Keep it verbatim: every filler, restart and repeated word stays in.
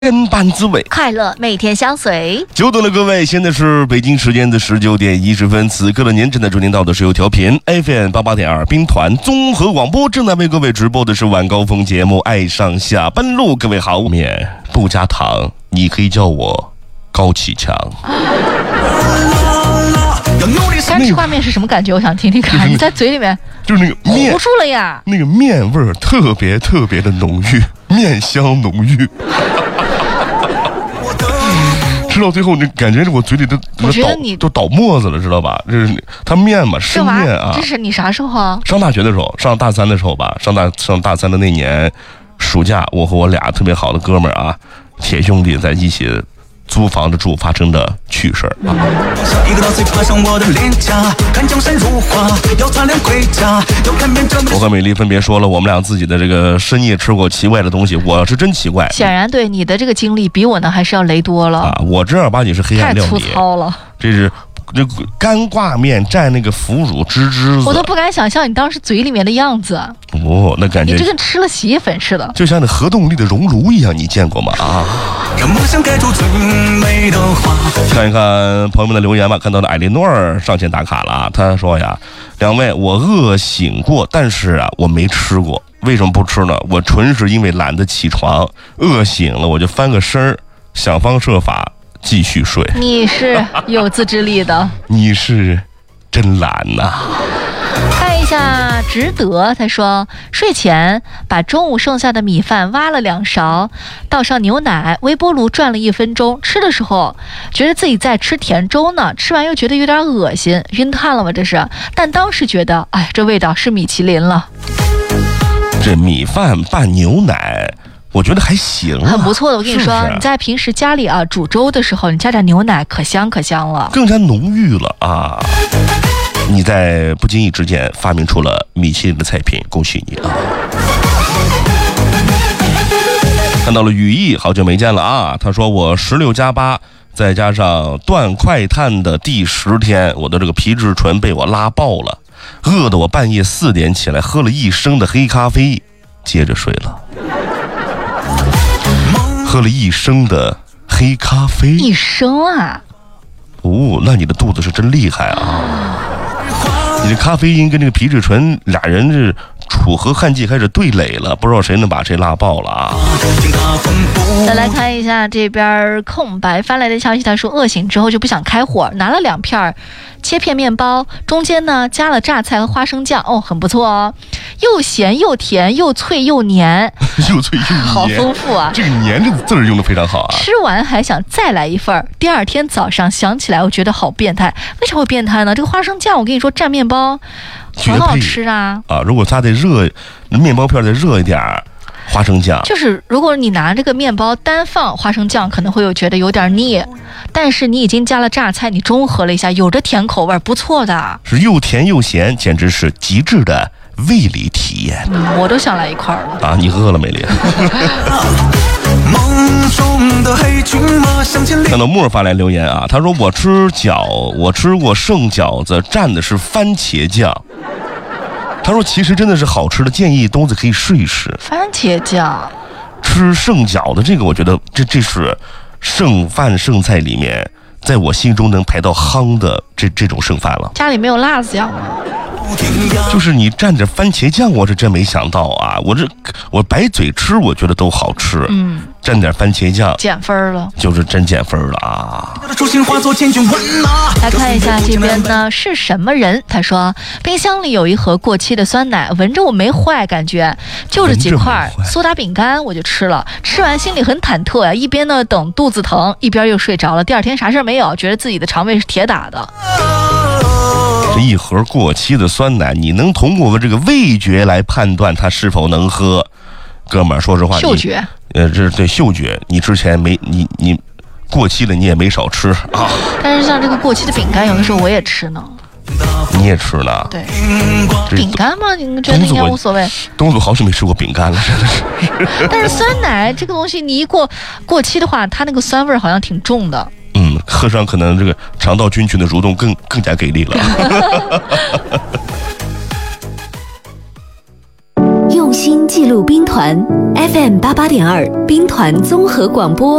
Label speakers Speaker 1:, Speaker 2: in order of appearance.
Speaker 1: 千般滋味，
Speaker 2: 快乐每天相随。
Speaker 1: 久等了各位，现在是北京时间的十九点一十分，此刻的您正在收听到的是由调频 F M 八八点二兵团综合广播正在为各位直播的是晚高峰节目《爱上下班路》。各位好，面不加糖，你可以叫我高启强。
Speaker 2: 干吃挂面是什么感觉？我想听听看。你在嘴里面
Speaker 1: 就是那个面
Speaker 2: 糊住了呀，
Speaker 1: 那个面味儿特别特别的浓郁，面香浓郁。吃到最后，你感觉我嘴里都
Speaker 2: 我觉得你
Speaker 1: 都倒沫子了，知道吧？这是它面嘛，生面啊。
Speaker 2: 这是你啥时候啊？
Speaker 1: 上大学的时候，上大三的时候吧，上大上大三的那年暑假，我和我俩特别好的哥们儿啊，铁兄弟在一起租房子住发生的趣事儿啊。我和美丽分别说了我们俩自己的这个深夜吃过奇怪的东西，我是真奇怪。
Speaker 2: 显然对你的这个经历比我呢还是要雷多了
Speaker 1: 啊！我正儿八经是黑暗料理，
Speaker 2: 太粗糙了。
Speaker 1: 这是这干挂面蘸那个腐乳汁汁子，
Speaker 2: 我都不敢想象你当时嘴里面的样子。
Speaker 1: 哦，那感觉
Speaker 2: 你这跟吃了洗衣粉似的，
Speaker 1: 就像那核动力的熔炉一样，你见过吗？啊！看一看朋友们的留言吧，看到了艾莉诺尔上线打卡了啊，他说呀，两位我饿醒过，但是啊我没吃过，为什么不吃呢？我纯是因为懒得起床，饿醒了我就翻个身儿，想方设法继续睡。
Speaker 2: 你是有自制力的，
Speaker 1: 你是真懒呐、啊。
Speaker 2: 看一下值得，他说睡前把中午剩下的米饭挖了两勺，倒上牛奶，微波炉转了一分钟，吃的时候觉得自己在吃甜粥呢，吃完又觉得有点恶心，晕碳了吗这是？但当时觉得哎，这味道是米其林了。
Speaker 1: 这米饭拌牛奶我觉得还行、啊，
Speaker 2: 很不错的。我跟你说，
Speaker 1: 是是
Speaker 2: 你在平时家里啊煮粥的时候，你加点牛奶，可香可香了，
Speaker 1: 更加浓郁了啊！你在不经意之间发明出了米其林的菜品，恭喜你啊！看到了羽翼，好久没见了啊！他说我十六加八，再加上断快碳的第十天，我的这个皮质醇被我拉爆了，饿得我半夜四点起来喝了一升的黑咖啡，接着睡了。喝了一升的黑咖啡，
Speaker 2: 一升啊！
Speaker 1: 哦，那你的肚子是真厉害啊！你的咖啡因跟这个皮质醇俩人是楚河汉界开始对垒了，不知道谁能把谁拉爆了啊！
Speaker 2: 再来看一下这边空白发来的消息，他说饿醒之后就不想开火，拿了两片切片面包，中间呢加了榨菜和花生酱，哦，很不错哦，又咸又甜又脆又黏，
Speaker 1: 又脆又黏，
Speaker 2: 好丰富啊！
Speaker 1: 这个黏这个字儿用的非常好啊！
Speaker 2: 吃完还想再来一份，第二天早上想起来，我觉得好变态。为什么会变态呢？这个花生酱，我跟你说，蘸面包很好吃啊！
Speaker 1: 啊，如果它再热，面包片再热一点儿。花生酱
Speaker 2: 就是如果你拿这个面包单放花生酱可能会有觉得有点腻，但是你已经加了榨菜，你中和了一下，有着甜口味，不错的，
Speaker 1: 是又甜又咸，简直是极致的味蕾体验、
Speaker 2: 嗯、我都想来一块了
Speaker 1: 啊！你饿了美丽？看到沫发来留言啊，他说我吃饺我吃过剩饺子蘸的是番茄酱，他说其实真的是好吃的，建议东子可以试一试。
Speaker 2: 番茄酱
Speaker 1: 吃剩饺的这个，我觉得这这是剩饭剩菜里面在我心中能排到夯的这这种剩饭了。
Speaker 2: 家里没有辣子酱吗？
Speaker 1: 就是你蘸着番茄酱，我是真没想到啊！我这我白嘴吃，我觉得都好吃。嗯，蘸点番茄酱，
Speaker 2: 减分了，
Speaker 1: 就是真减分了啊！
Speaker 2: 来看一下这边呢是什么人？他说冰箱里有一盒过期的酸奶，闻着我没坏，感觉就是几块苏打饼干，我就吃了。吃完心里很忐忑呀，一边呢等肚子疼，一边又睡着了。第二天啥事没有，觉得自己的肠胃是铁打的。
Speaker 1: 这一盒过期的酸奶，你能通过这个味觉来判断它是否能喝？哥们儿，说实话，
Speaker 2: 嗅觉，
Speaker 1: 呃，这是对嗅觉，你之前没你你过期了，你也没少吃啊。
Speaker 2: 但是像这个过期的饼干，有的时候我也吃呢。
Speaker 1: 你也吃呢？
Speaker 2: 对，饼干嘛，你觉得应该无所谓。
Speaker 1: 东子好久没吃过饼干了，真的是。
Speaker 2: 但是酸奶这个东西，你一过过期的话，它那个酸味好像挺重的。
Speaker 1: 嗯，喝上可能这个肠道菌群的蠕动更更加给力了。
Speaker 3: 用心记录路兵团 F M 八八点二兵团综合广播。